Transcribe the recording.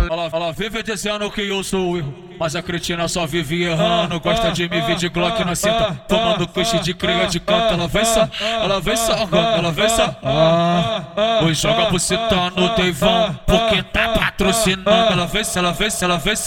Ela vive dizendo que eu sou o erro, mas a cretina só vive errando. Gosta de me ver de Glock na cinta, tomando coxa de cria de canto. Ela vem sarrando, ela vem sarrando. Oi, joga buceta no Deivão, porque tá patrocinando. Ela vem